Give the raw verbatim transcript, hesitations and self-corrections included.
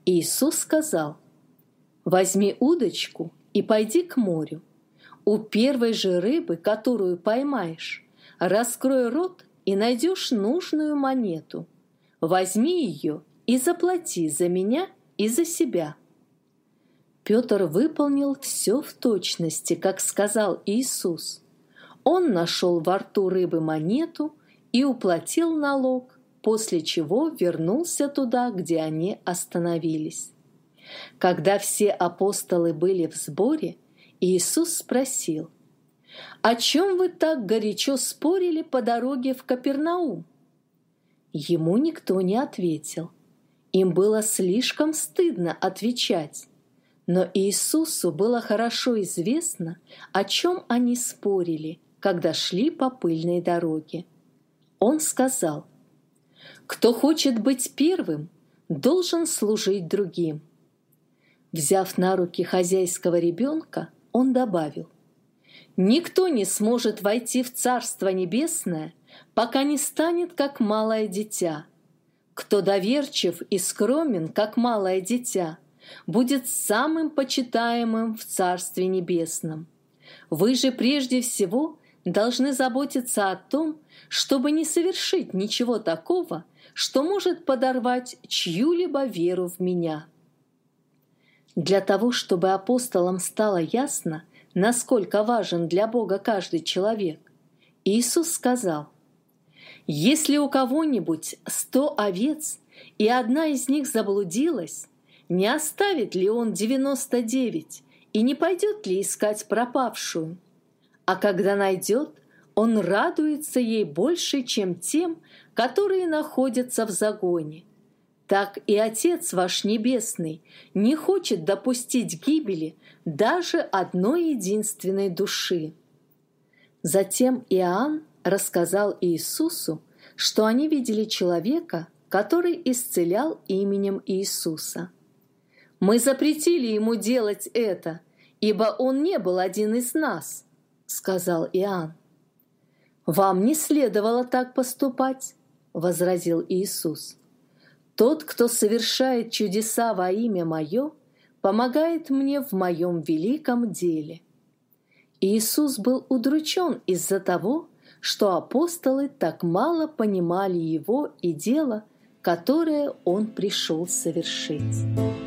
Иисус сказал: «Возьми удочку и пойди к морю. У первой же рыбы, которую поймаешь, раскрой рот и найдешь нужную монету. Возьми ее и заплати за меня и за себя». Петр выполнил все в точности, как сказал Иисус. Он нашел во рту рыбы монету и уплатил налог, после чего вернулся туда, где они остановились. Когда все апостолы были в сборе, Иисус спросил: «О чем вы так горячо спорили по дороге в Капернаум?» Ему никто не ответил. Им было слишком стыдно отвечать. Но Иисусу было хорошо известно, о чем они спорили, когда шли по пыльной дороге. Он сказал: «Кто хочет быть первым, должен служить другим». Взяв на руки хозяйского ребенка, он добавил: «Никто не сможет войти в Царство Небесное, пока не станет как малое дитя. Кто доверчив и скромен, как малое дитя, будет самым почитаемым в Царстве Небесном. Вы же прежде всего должны заботиться о том, чтобы не совершить ничего такого, что может подорвать чью-либо веру в меня». Для того, чтобы апостолам стало ясно, насколько важен для Бога каждый человек, Иисус сказал: «Если у кого-нибудь сто овец, и одна из них заблудилась, не оставит ли он девяносто девять и не пойдет ли искать пропавшую? А когда найдет, он радуется ей больше, чем тем, которые находятся в загоне. Так и Отец ваш Небесный не хочет допустить гибели даже одной единственной души». Затем Иоанн рассказал Иисусу, что они видели человека, который исцелял именем Иисуса. «Мы запретили ему делать это, ибо он не был один из нас», — сказал Иоанн. «Вам не следовало так поступать», — возразил Иисус. «Тот, кто совершает чудеса во имя Мое, помогает мне в Моем великом деле». Иисус был удручен из-за того, что апостолы так мало понимали Его и дело, которое Он пришел совершить.